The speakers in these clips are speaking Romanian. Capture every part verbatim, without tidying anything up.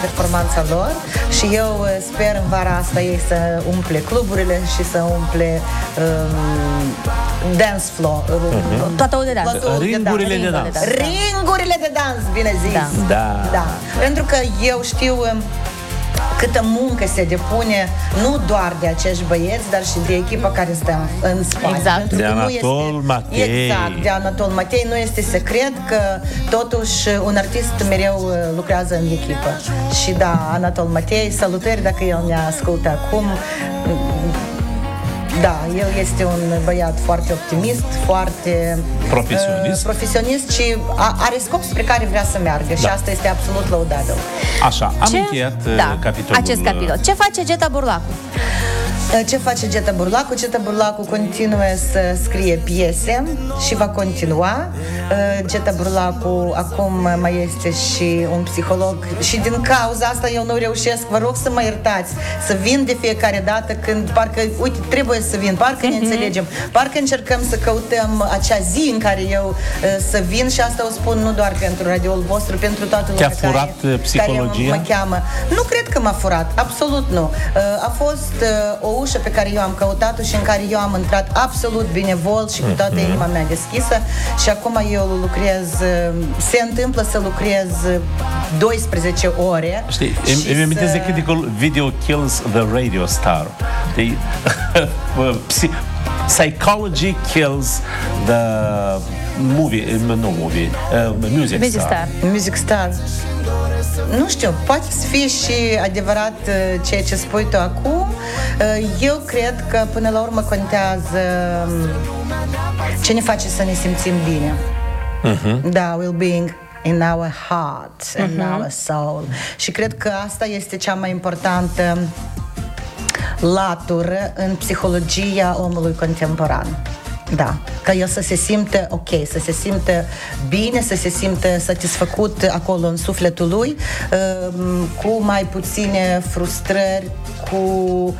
performanța lor și eu sper în vara asta ei să umple cluburile și să umple um, dance floor, uh-huh. toată de dans. Ringurile de dans. Ringurile de dans, bine zis. Da. Da. Da. Pentru că eu știu câtă muncă se depune, nu doar de acești băieți, dar și de echipa care stă în spate. Exact. De Anatol Matei. Exact, de Anatol Matei. Nu este secret că totuși un artist mereu lucrează în echipă. Și da, Anatol Matei, salutări dacă el ne ascultă acum. Da, el este un băiat foarte optimist, foarte profesionist, uh, profesionist și a, are scop spre care vrea să meargă, da. Și asta este absolut lăudabil. Așa, am Ce? încheiat da, capitolul. acest capitol. Ce face Geta Burlacu? Ce face Geta Burlacu? Geta Burlacu continuă să scrie piese și va continua. Geta Burlacu acum mai este și un psiholog și din cauza asta eu nu reușesc, vă rog să mă iertați, să vin de fiecare dată când parcă, uite, trebuie să vin, parcă ne înțelegem, parcă încercăm să căutăm acea zi în care eu să vin și asta o spun nu doar pentru radioul vostru, pentru toată lumea care, furat psihologia? care mă cheamă. Nu cred că m-a furat, absolut nu. A fost o ușă pe care eu am căutat-o și în care eu am intrat absolut binevol și cu toată mm-hmm. inima mea deschisă și acum eu lucrez, se întâmplă să lucrez douăsprezece ore. Știi, îmi amintesc de criticul Video Kills the Radio Star. De, Psychology kills the movie, nu movie, uh, music, music star. star. Music star. Nu știu, poate să fie și adevărat ceea ce spui tu acum. Eu cred că până la urmă contează ce ne face să ne simțim bine. Uh-huh. Da, well-being in our heart and uh-huh. our soul. Și cred că asta este cea mai importantă latură în psihologia omului contemporan. Da, ca el să se simtă ok, să se simtă bine, să se simtă satisfăcut acolo în sufletul lui, cu mai puține frustrări, cu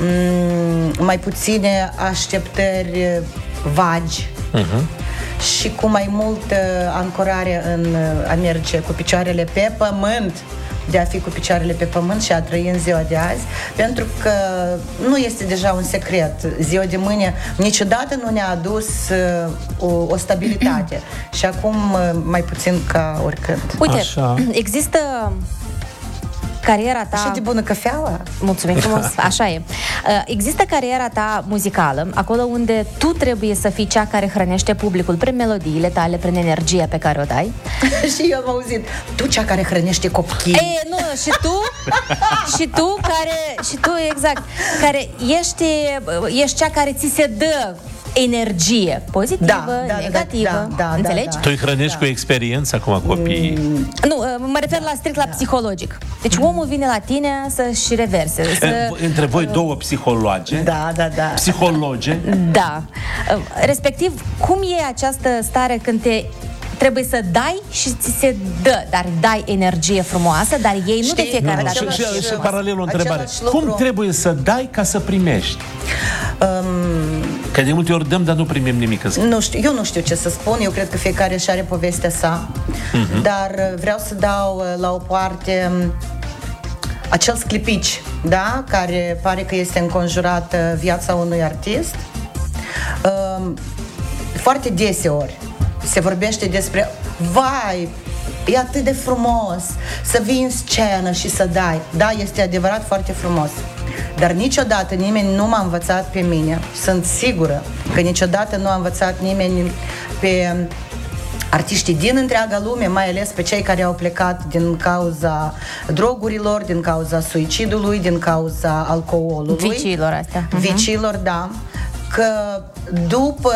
mai puține așteptări vagi uh-huh. și cu mai multă ancorare în a merge cu picioarele pe pământ, de a fi cu picioarele pe pământ și a trăi în ziua de azi, pentru că nu este deja un secret. Ziua de mâine niciodată nu ne-a adus uh, o, o stabilitate și acum uh, mai puțin ca oricând. Uite, așa. Există cariera ta... Așa de bună cafeaua? Mulțumim frumos, așa e. Există cariera ta muzicală, acolo unde tu trebuie să fii cea care hrănește publicul prin melodiile tale, prin energia pe care o dai. Și eu am auzit, tu cea care hrănește copiii. E, nu, și tu, și tu care, și tu, exact, care ești, ești cea care ți se dă energie pozitivă, da, da, negativă, da, da, da, înțelegi? Da, da. Tu îi hrănești da. cu experiență acum copiii? Mm. Nu, mă refer la strict la psihologic. Deci omul vine la tine să-și reverse. Să... Între voi două psihologe? Da, da, da. Psihologe? Da. Respectiv, cum e această stare când te trebuie să dai și ți se dă, dar dai energie frumoasă, dar ei nu. Știi, de fiecare dată. Și, și, și paralel o întrebare. Cum trebuie să dai ca să primești? Um, că de multe ori dăm, dar nu primim nimic. Nu știu, eu nu știu ce să spun, eu cred că fiecare și are povestea sa, uh-huh. dar vreau să dau la o parte acel sclipici, da, care pare că este înconjurat viața unui artist. Um, foarte deseori se vorbește despre vai, e atât de frumos să vii în scenă și să dai. Da, este adevărat foarte frumos. Dar niciodată nimeni nu m-a învățat pe mine. Sunt sigură că niciodată nu a învățat nimeni pe artiștii din întreaga lume, mai ales pe cei care au plecat din cauza drogurilor, din cauza suicidului, din cauza alcoolului. Viciilor astea. Viciilor, uh-huh. da. Că după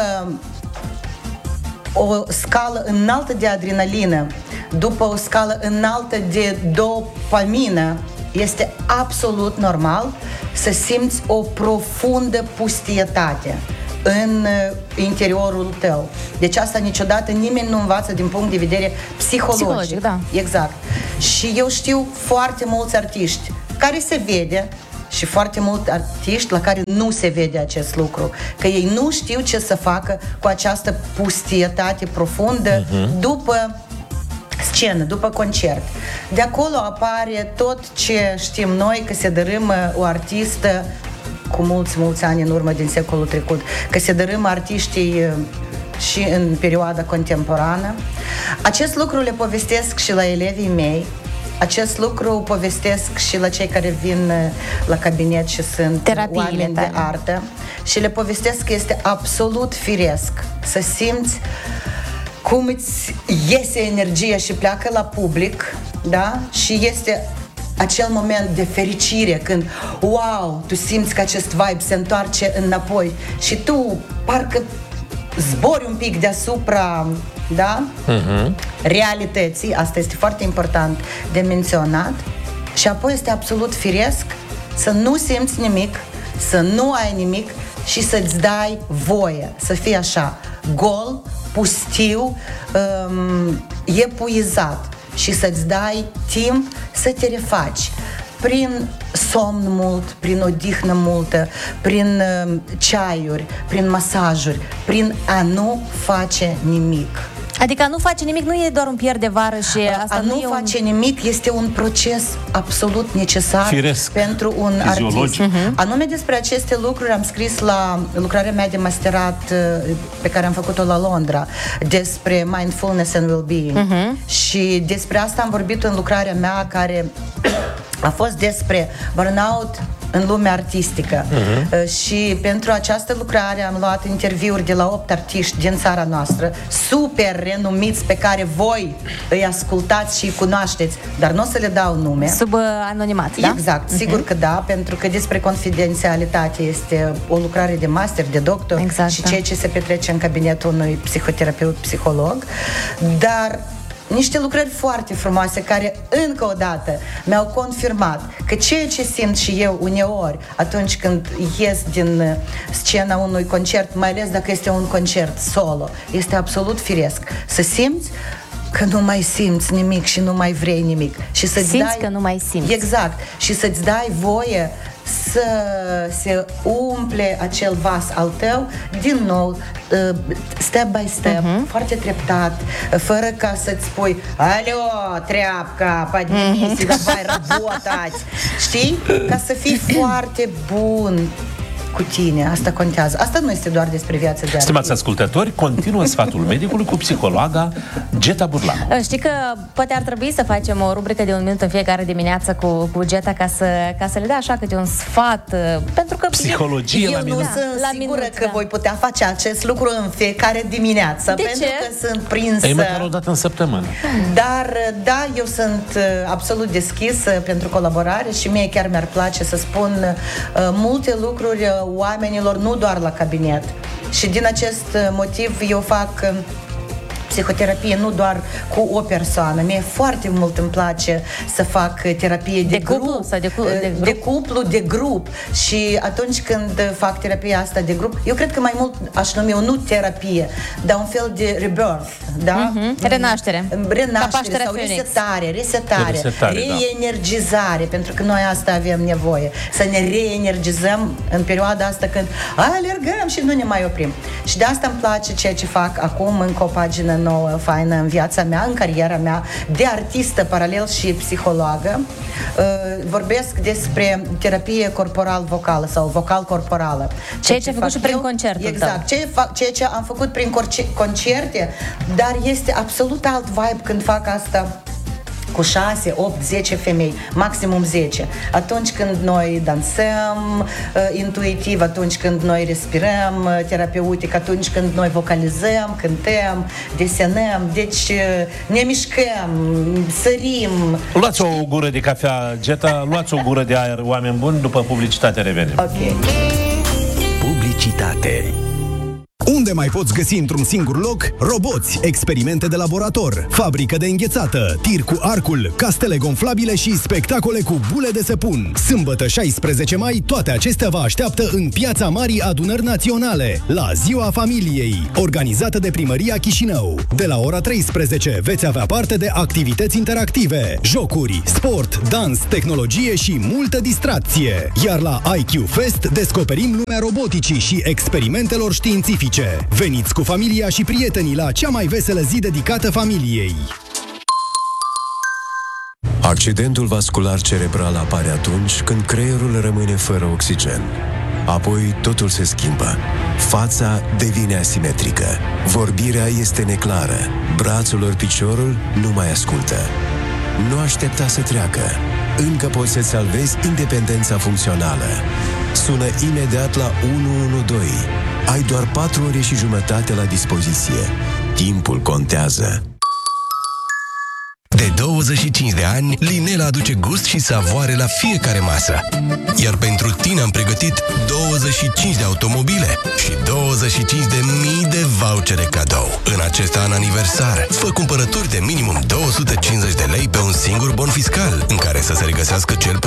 o scală înaltă de adrenalină, după o scală înaltă de dopamină, este absolut normal să simți o profundă pustietate în interiorul tău. Deci asta niciodată nimeni nu învață din punct de vedere psihologic. Psihologic, da. Exact. Și eu știu foarte mulți artiști care se vede și foarte mulți artiști la care nu se vede acest lucru, că ei nu știu ce să facă cu această pustietate profundă uh-huh. după scenă, după concert. De acolo apare tot ce știm noi, că se dărâmă o artistă cu mulți, mulți ani în urmă din secolul trecut, că se dărâmă artiștii și în perioada contemporană. Acest lucru le povestesc și la elevii mei, acest lucru povestesc și la cei care vin la cabinet și sunt Terapiile oameni tale. de artă și le povestesc că este absolut firesc să simți cum îți iese energia și pleacă la public, da? Și este acel moment de fericire când, wow, tu simți că acest vibe se întoarce înapoi și tu parcă zbori un pic deasupra, da? Uh-huh. realității, asta este foarte important de menționat, și apoi este absolut firesc să nu simți nimic, să nu ai nimic și să-ți dai voie să fii așa, gol, pustiu, um, epuizat și să-ți dai timp să te refaci prin somn mult, prin odihnă multă, prin uh, ceaiuri, prin masajuri, prin a nu face nimic. Adică a nu face nimic nu e doar un pier de vară și asta a nu, nu e face un... nimic este un proces absolut necesar firesc, pentru un fiziologic. artist. Uh-huh. Anume despre aceste lucruri am scris la lucrarea mea de masterat pe care am făcut-o la Londra, despre mindfulness and well-being. Uh-huh. Și despre asta am vorbit în lucrarea mea care a fost despre burnout în lumea artistică. Uh-huh. Și pentru această lucrare am luat interviuri de la opt artiști din țara noastră, super renumiți, pe care voi îi ascultați și îi cunoașteți, dar nu o să le dau nume. Sub uh, anonimat, da? Exact, sigur uh-huh. că da, pentru că despre confidențialitate este o lucrare de master, de doctor, exact, și da. ceea ce se petrece în cabinetul unui psihoterapeut, psiholog, dar niște lucrări foarte frumoase care, încă o dată, mi-au confirmat că ceea ce simt și eu uneori atunci când ies din scena unui concert, mai ales dacă este un concert solo, este absolut firesc. Să simți că nu mai simți nimic și nu mai vrei nimic. Și să-ți Simți dai... că nu mai simți. Exact. Și să-ți dai voie să se umple acel vas al tău din nou, step by step, uh-huh. foarte treptat, fără ca să-ți spui aleo, treapca, поднимись, uh-huh. давай работать. Știi? Ca să fii foarte bun cu tine, asta contează. Asta nu este doar despre viața de artist. Stimați ascultători, continuă sfatul medicului cu psihologa Geta Burlacu. Știi că poate ar trebui să facem o rubrică de un minut în fiecare dimineață cu, cu Geta ca să, ca să le dea așa câte un sfat, pentru că psihologie eu la nu minut. sunt la sigură minut, că da. voi putea face acest lucru în fiecare dimineață, de pentru ce? că sunt prinsă. Ei, măcar o dată în săptămână. Dar, da, eu sunt absolut deschisă pentru colaborare și mie chiar mi-ar place să spun uh, multe lucruri uh, oamenilor, nu doar la cabinet. Și din acest motiv eu fac uh, psihoterapie nu doar cu o persoană. Mie foarte mult îmi place să fac terapie de, de grup, cuplu sau de, cu, de, grup. de cuplu, de grup. Și atunci când fac terapia asta de grup, eu cred că mai mult aș numi o nu terapie, dar un fel de rebirth, da? Mm-hmm. Renaștere. Renaștere sau resetare, resetare, resetare, reenergizare, da. Pentru că noi asta avem nevoie. Să ne reenergizăm în perioada asta când alergăm și nu ne mai oprim. Și de asta îmi place ceea ce fac acum, încă o pagină nouă, faină în viața mea, în cariera mea de artistă paralel și psihologă. Vorbesc despre terapie corporal-vocală sau vocal-corporală. Ceea ce ai făcut și prin concertul Exact, ceea, ceea ce am făcut prin concerte, dar este absolut alt vibe când fac asta cu șase, opt, zece femei, maximum zece. Atunci când noi dansăm uh, intuitiv, atunci când noi respirăm uh, terapeutic, atunci când noi vocalizăm, cântăm, desenăm, deci uh, ne mișcăm, sărim. Luați o gură de cafea, Geta, luați o gură de aer, oameni buni, după publicitate revenim. Ok. Publicitate. Unde mai poți găsi într-un singur loc? Roboți, experimente de laborator, fabrică de înghețată, tir cu arcul, castele gonflabile și spectacole cu bule de săpun. Sâmbătă șaisprezece mai, toate acestea vă așteaptă în Piața Marii Adunări Naționale, la Ziua Familiei, organizată de Primăria Chișinău. De la ora treisprezece veți avea parte de activități interactive, jocuri, sport, dans, tehnologie și multă distracție. Iar la I Q Fest descoperim lumea roboticii și experimentelor științifice. Veniți cu familia și prietenii la cea mai veselă zi dedicată familiei. Accidentul vascular cerebral apare atunci când creierul rămâne fără oxigen. Apoi totul se schimbă. Fața devine asimetrică. Vorbirea este neclară. Brațul ori piciorul nu mai ascultă. Nu aștepta să treacă. Încă poți să-ți salvezi independența funcțională. Sună imediat la unu unu doi. Ai doar patru ore și jumătate la dispoziție. Timpul contează. De douăzeci și cinci de ani, Linela aduce gust și savoare la fiecare masă. Iar pentru tine am pregătit douăzeci și cinci de automobile și douăzeci și cinci de mii de vouchere cadou. În acest an aniversar, fă cumpărături de minimum două sute cincizeci de lei pe un singur bon fiscal, în care să se regăsească cel puțin